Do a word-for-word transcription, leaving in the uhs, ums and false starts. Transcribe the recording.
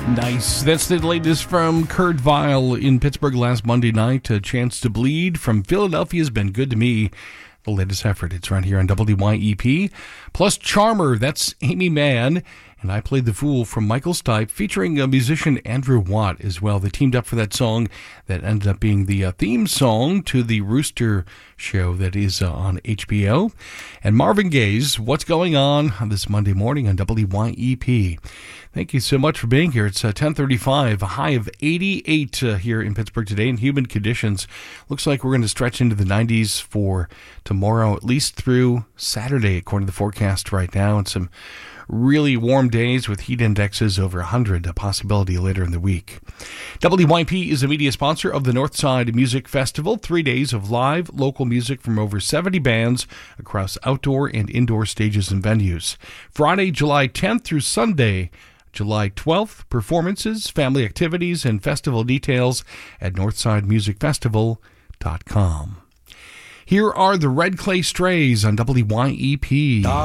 Nice. That's the latest from Kurt Vile in Pittsburgh last Monday night. A Chance to Bleed from Philadelphia's Been Good to Me. The latest effort. It's right here on W Y E P. Plus Charmer, that's Amy Mann. And I Played the Fool from Michael Stipe, featuring uh, musician Andrew Watt as well. They teamed up for that song that ended up being the uh, theme song to the Rooster show that is uh, on H B O. And Marvin Gaye's What's Going On on this Monday morning on W Y E P. Thank you so much for being here. It's uh, ten thirty-five, a high of eighty-eight uh, here in Pittsburgh today in humid conditions. Looks like we're going to stretch into the nineties for tomorrow, at least through Saturday, according to the forecast right now. And some really warm days with heat indexes over one hundred, a possibility later in the week. W Y P is a media sponsor of the Northside Music Festival, three days of live local music from over seventy bands across outdoor and indoor stages and venues. Friday, July tenth through Sunday, July twelfth, performances, family activities, and festival details at northside music festival dot com. Here are the Red Clay Strays on W Y E P.